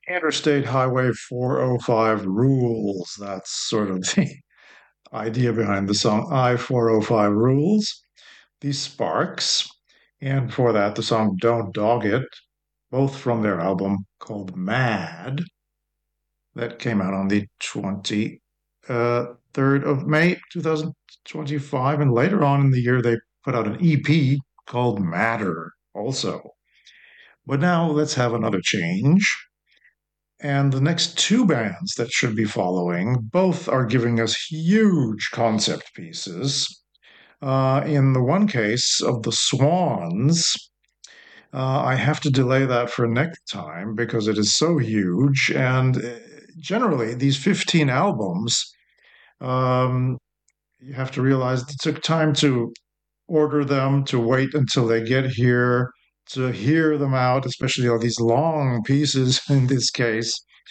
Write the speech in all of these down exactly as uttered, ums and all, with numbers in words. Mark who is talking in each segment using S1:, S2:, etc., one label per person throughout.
S1: Interstate Highway four oh five rules. That's sort of the idea behind the song I four oh five rules. These Sparks, and before that, the song Don't Dog It, both from their album called Mad, that came out on the twenty-third of May, twenty twenty-five. And later on in the year, they put out an E P called Matter also. But now let's have another change. And the next two bands that should be following, both are giving us huge concept pieces. Uh, in the one case of the Swans, uh, I have to delay that for next time because it is so huge. And uh, generally, these fifteen albums, um, you have to realize it took time to order them, to wait until they get here, to hear them out, especially all these long pieces in this case.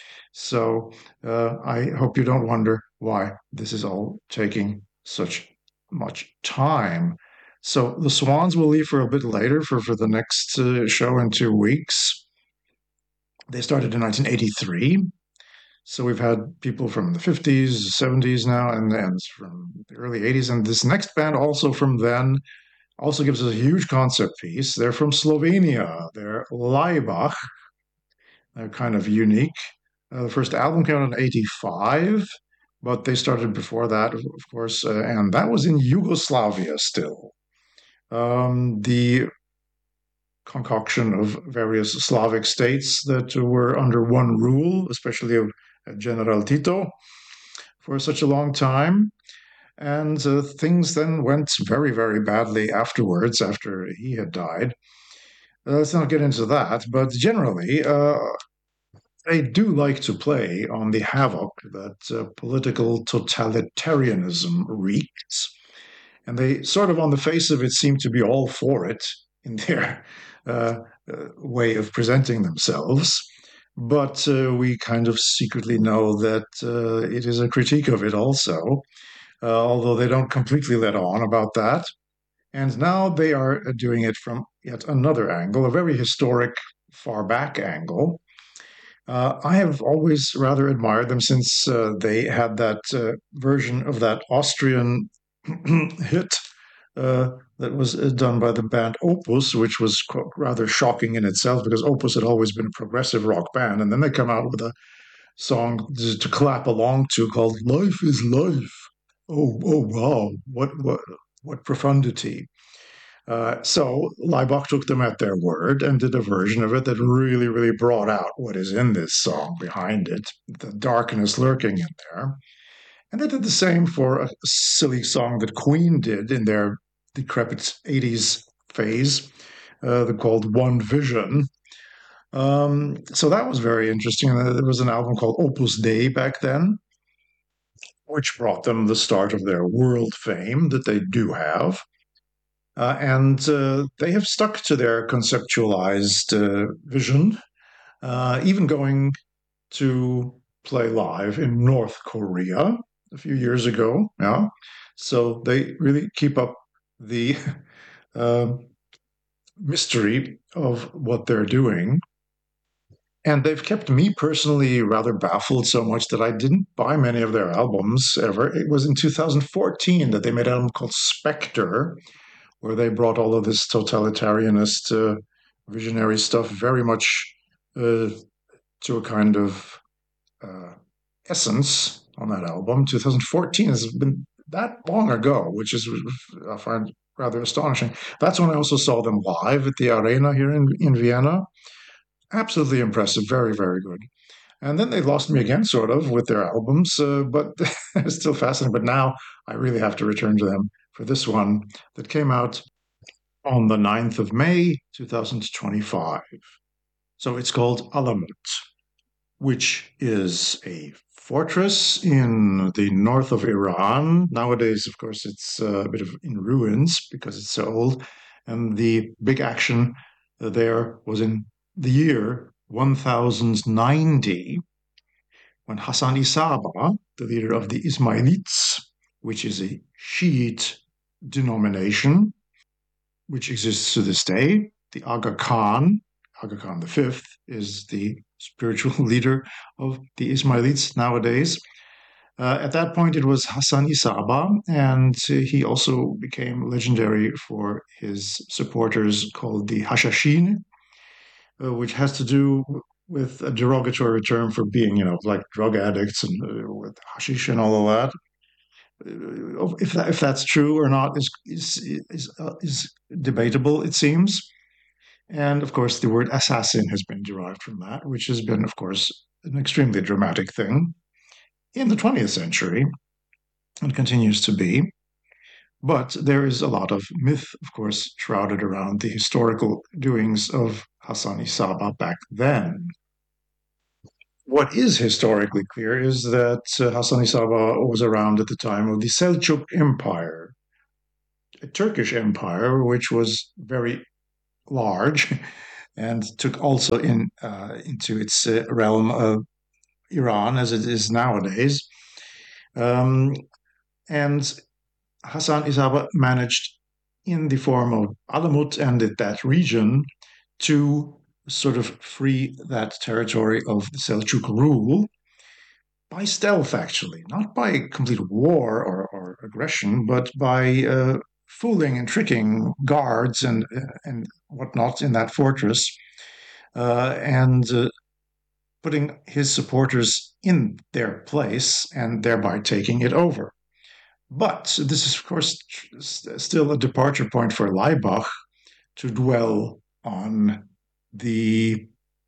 S1: So uh, I hope you don't wonder why this is all taking such much time. So the Swans will leave for a bit later for, for the next uh, show in two weeks. They started in nineteen eighty-three. So we've had people from the fifties, seventies now, and, and from the early eighties. And this next band, also from then, also gives us a huge concept piece. They're from Slovenia. They're Laibach. They're kind of unique. Uh, the first album came out in eighty-five, but they started before that, of course, uh, and that was in Yugoslavia still. Um, the concoction of various Slavic states that were under one rule, especially of General Tito, for such a long time. And uh, things then went very, very badly afterwards, after he had died. Uh, let's not get into that, but generally, uh, they do like to play on the havoc that uh, political totalitarianism wreaks. And they sort of, on the face of it, seem to be all for it in their uh, uh, way of presenting themselves. But uh, we kind of secretly know that uh, it is a critique of it also, uh, although they don't completely let on about that. And now they are doing it from yet another angle, a very historic, far back angle. Uh, I have always rather admired them since uh, they had that uh, version of that Austrian hit uh, that was uh, done by the band Opus, which was rather shocking in itself because Opus had always been a progressive rock band. And then they come out with a song to, to clap along to called Life is Life. Oh, oh, wow. What, what, what profundity. Uh, so Laibach took them at their word and did a version of it that really, really brought out what is in this song behind it, the darkness lurking in there. And they did the same for a silly song that Queen did in their decrepit eighties phase, uh, called One Vision. Um, so that was very interesting. There was an album called Opus Dei back then, which brought them the start of their world fame that they do have. Uh, and uh, they have stuck to their conceptualized uh, vision, uh, even going to play live in North Korea a few years ago. Yeah, so they really keep up the uh, mystery of what they're doing. And they've kept me personally rather baffled so much that I didn't buy many of their albums ever. It was in two thousand fourteen that they made an album called Spectre, where they brought all of this totalitarianist, uh, visionary stuff very much uh, to a kind of uh, essence on that album. two thousand fourteen has been that long ago, which is, I find rather astonishing. That's when I also saw them live at the Arena here in, in Vienna. Absolutely impressive, very, very good. And then they lost me again, sort of, with their albums, uh, but it's still fascinating. But now I really have to return to them for this one that came out on the ninth of May, two thousand twenty-five. So it's called Alamut, which is a fortress in the north of Iran. Nowadays, of course, it's a bit of in ruins because it's so old. And the big action there was in the year one thousand ninety, when Hassan Isaba, the leader of the Ismailites, which is a Shiite denomination, which exists to this day, the Aga Khan, Aga Khan the Fifth is the spiritual leader of the Ismailites nowadays. Uh, at that point, it was Hassan Isaba, and he also became legendary for his supporters called the Hashashin, uh, which has to do with a derogatory term for being, you know, like drug addicts and uh, with hashish and all of that. Uh, If that, if that's true or not is is is, uh, is debatable, it seems. And of course, the word assassin has been derived from that, which has been, of course, an extremely dramatic thing in the twentieth century and continues to be. But there is a lot of myth, of course, shrouded around the historical doings of Hassan Isaba back then. What is historically clear is that uh, Hassan Isaba was around at the time of the Seljuk Empire, a Turkish empire which was very large and took also in uh, into its uh, realm of Iran as it is nowadays. Um, and Hassan Isaba managed, in the form of Alamut and that region, to sort of free that territory of the Seljuk rule by stealth, actually, not by complete war or, or aggression, but by uh, fooling and tricking guards and and whatnot in that fortress, uh, and uh, putting his supporters in their place and thereby taking it over. But this is, of course, still a departure point for Laibach to dwell on the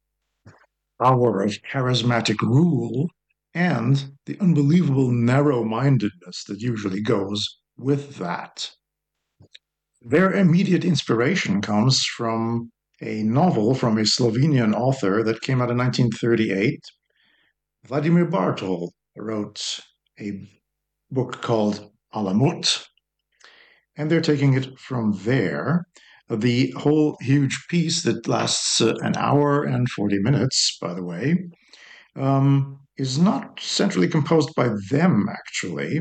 S1: power of charismatic rule and the unbelievable narrow-mindedness that usually goes with that. Their immediate inspiration comes from a novel from a Slovenian author that came out in nineteen thirty-eight. Vladimir Bartol wrote a book called Alamut, and they're taking it from there. The whole huge piece that lasts uh, an hour and forty minutes, by the way, um, is not centrally composed by them, actually,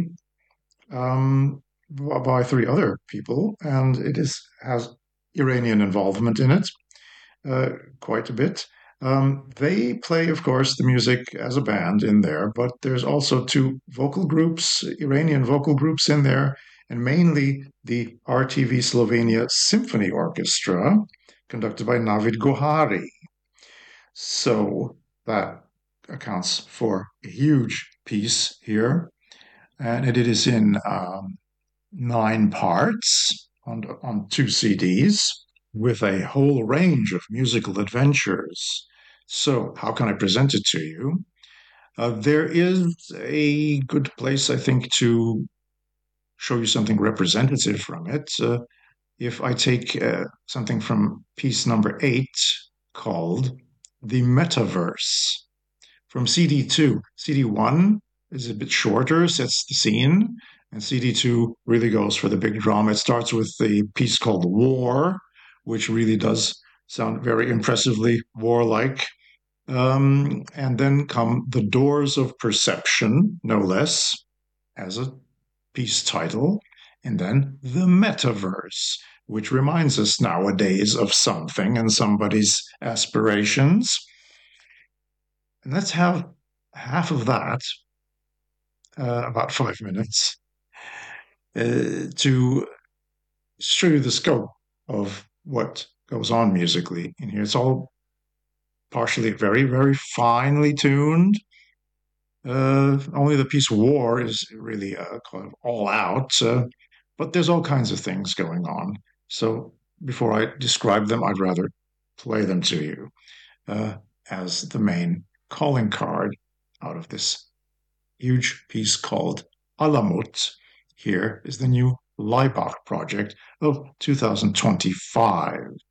S1: um, by three other people, and it is has Iranian involvement in it, uh, quite a bit. Um, they play, of course, the music as a band in there, but there's also two vocal groups, Iranian vocal groups in there, and mainly the R T V Slovenia Symphony Orchestra, conducted by Navid Gohari. So that accounts for a huge piece here, and it is in um, nine parts on, on two C Ds with a whole range of musical adventures. So, how can I present it to you? Uh, there is a good place, I think, to show you something representative from it. Uh, if I take uh, something from piece number eight called The Metaverse from C D two. C D one is a bit shorter, sets the scene, and C D two really goes for the big drama. It starts with the piece called War, which really does sound very impressively warlike. Um, and then come The Doors of Perception, no less, as a piece title, and then The Metaverse, which reminds us nowadays of something and somebody's aspirations. And let's have half of that, uh, about five minutes, uh, to show you the scope of what goes on musically in here. It's all partially very, very finely tuned. Uh, only the piece War is really uh, kind of all out, uh, but there's all kinds of things going on. So before I describe them, I'd rather play them to you uh, as the main calling card out of this huge piece called Alamut. Here is the new Laibach project of two thousand twenty-five.